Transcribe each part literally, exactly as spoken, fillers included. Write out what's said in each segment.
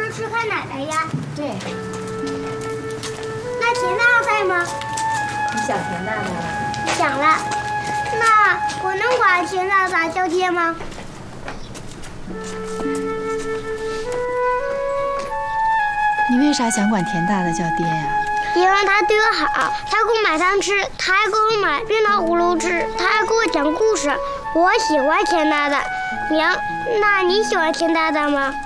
是去看奶奶呀？ 对。 那田大在吗？ 你想田大吗？ 想了。那我能管田大大叫爹吗？ 你为啥想管田大大叫爹呀？ 因为他对我好，他给我买糖吃，他还给我买冰糖葫芦吃，他还给我讲故事。我喜欢田大大。娘，那你喜欢田大大吗？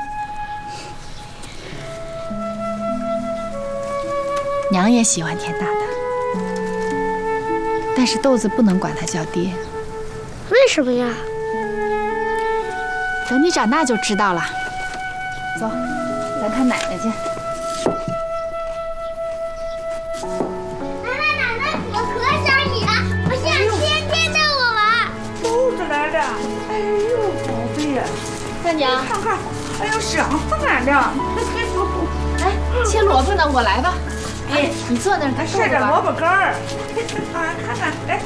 娘也喜欢田大大，但是豆子不能管他叫爹。 为什么呀？ 等你长大就知道了。走，咱看奶奶去。 奶奶奶奶，我可想你了，我想天天带我玩。 豆子来了，哎呦，宝贝呀！ 大娘， 看看，哎呦，婶子来了。 哎，切萝卜呢，我来吧。哎，你坐那儿，看晒点萝卜干儿。啊，看看，哎。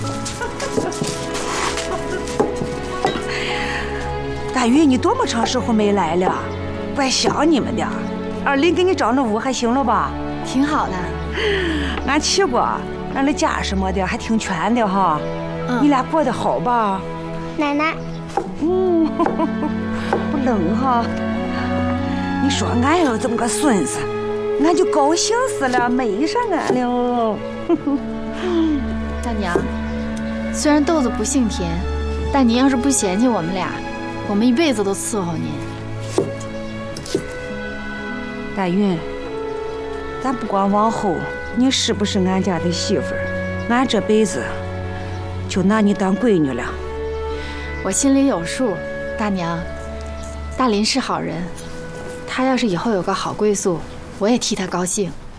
大鱼，你多么长时候没来了，怪想你们的。二林给你找那屋还行了吧？ 挺好的。 俺去过，俺的家什么的还挺全的哈。嗯、你俩过得好吧？ 奶奶。 嗯，不冷哈。你说俺有这么个孙子，俺就高兴死了，美上俺了。 大娘，虽然豆子不姓田，但您要是不嫌弃我们俩，我们一辈子都伺候您。 大云，咱不管往后你是不是俺家的媳妇儿，俺这辈子就拿你当闺女了。 我心里有数，大娘，大林是好人，他要是以后有个好归宿，我也替他高兴。